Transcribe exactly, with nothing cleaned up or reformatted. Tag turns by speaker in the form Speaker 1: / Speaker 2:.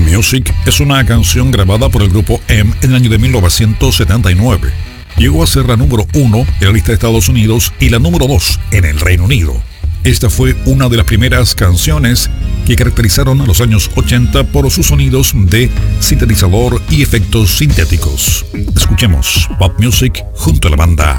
Speaker 1: Music es una canción grabada por el grupo M en el año de mil novecientos setenta y nueve. Llegó a ser la número uno en la lista de Estados Unidos y la número dos en el Reino Unido. Esta fue una de las primeras canciones que caracterizaron a los años ochenta por sus sonidos de sintetizador y efectos sintéticos. Escuchemos Pop Music junto a la banda